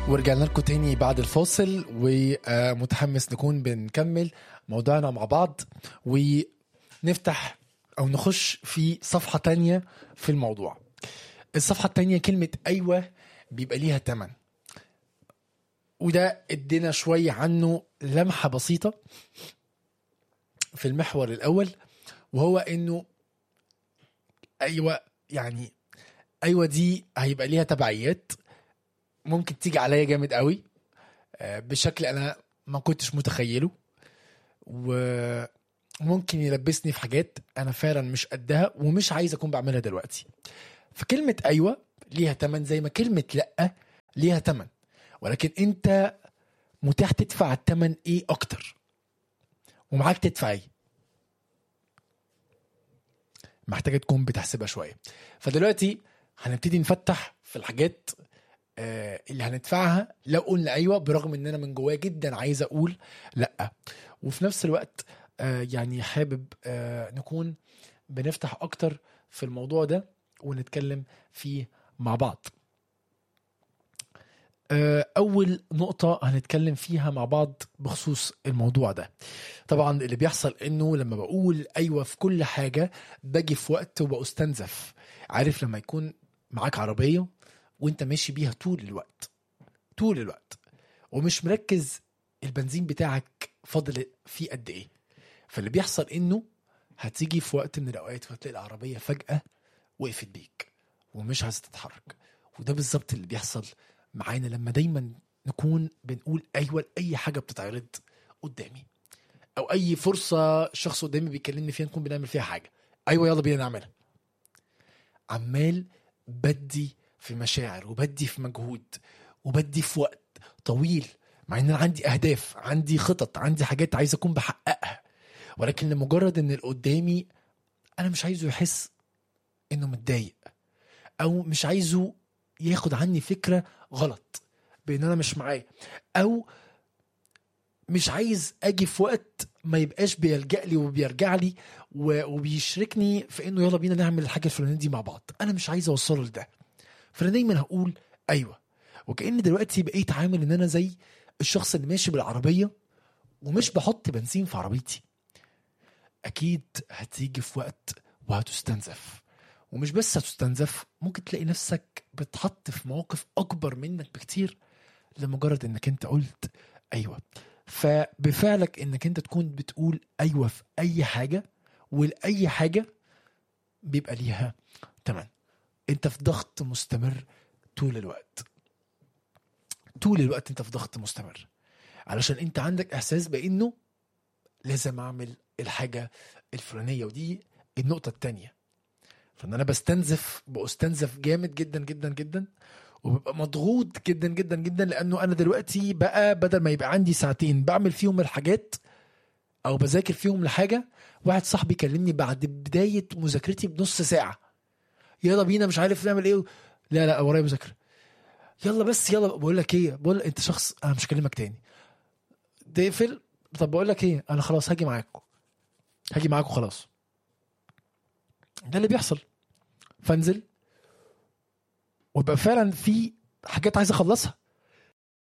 ورجعنا لكم تاني بعد الفاصل ومتحمس نكون بنكمل موضوعنا مع بعض ونفتح أو نخش في صفحة تانية في الموضوع. الصفحة التانية كلمة أيوة بيبقى ليها تمن، وده ادينا شوية عنه لمحة بسيطة في المحور الأول، وهو إنه أيوة يعني أيوة دي هيبقى ليها تبعيات ممكن تيجي عليا جامد قوي بشكل أنا ما كنتش متخيله، وممكن يلبسني في حاجات أنا فعلا مش قدها ومش عايز أكون بعملها دلوقتي. فكلمة أيوة ليها تمن زي ما كلمة لأ ليها تمن، ولكن أنت متاح تدفع التمن إيه أكتر، ومعاك تدفع إيه، محتاجة تكون بتحسبها شوية. فدلوقتي هنبتدي نفتح في الحاجات اللي هندفعها لو قلنا أيوة، برغم ان انا من جوايا جدا عايز اقول لأ. وفي نفس الوقت يعني حابب نكون بنفتح اكتر في الموضوع ده ونتكلم فيه مع بعض. اول نقطة هنتكلم فيها مع بعض بخصوص الموضوع ده، طبعا اللي بيحصل انه لما بقول ايوة في كل حاجة باجي في وقت وبستنزف. عارف لما يكون معاك عربية وانت ماشي بيها طول الوقت ومش مركز البنزين بتاعك فاضل فيه قد ايه، فاللي بيحصل انه هتيجي في وقت من الاوقات وتلاقي العربية فجأة وقفت بيك ومش عايز تتحرك. وده بالظبط اللي بيحصل معانا لما دايما نكون بنقول ايوه لاي حاجة بتتعرض قدامي، او اي فرصة شخص قدامي بيكلمني فيها نكون بنعمل فيها حاجة. ايوه يلا بينا نعملها، عمال بدي في مشاعر وبدي في مجهود وبدي في وقت طويل، مع ان انا عندي اهداف، عندي خطط، عندي حاجات عايز اكون بحققها، ولكن لمجرد ان اللي قدامي انا مش عايزه يحس انه متضايق، او مش عايزه ياخد عني فكرة غلط بان انا مش معاه، او مش عايز اجي في وقت ما يبقاش بيلجأ لي وبيرجع لي وبيشركني في انه يلا بينا نعمل الحاجة الفلانية دي مع بعض. انا مش عايز اوصله لده، فانا دايما هقول ايوه. وكأن دلوقتي بقيت عامل ان انا زي الشخص اللي ماشي بالعربية ومش بحط بنزين في عربيتي. اكيد هتيجي في وقت وهتستنزف، ومش بس هتستنزف، ممكن تلاقي نفسك بتحط في مواقف اكبر منك بكتير لمجرد انك انت قلت ايوه. فبفعلك انك انت تكون بتقول ايوه في اي حاجة، ولأي حاجة بيبقى ليها تمن. انت في ضغط مستمر طول الوقت انت في ضغط مستمر، علشان انت عندك احساس بانه لازم اعمل الحاجة الفلانية. ودي النقطة التانية، فان انا بستنزف جامد جدا جدا جدا، وببقى مضغوط جدا جدا جدا، لانه انا دلوقتي بقى بدل ما يبقى عندي ساعتين بعمل فيهم الحاجات او بذاكر فيهم لحاجة، واحد صاحبي كلمني بعد بداية مذاكرتي بنص ساعة، يلا بينا مش عارف نعمل ايه، لا ورايا مذاكرة، يلا بس يلا. بقول لك ايه، بقول انت شخص انا مش هكلمك تاني، تقفل. طب بقول لك ايه، انا خلاص هاجي معاكم خلاص. ده اللي بيحصل. فانزل ويبقى فعلا في حاجات عايز اخلصها،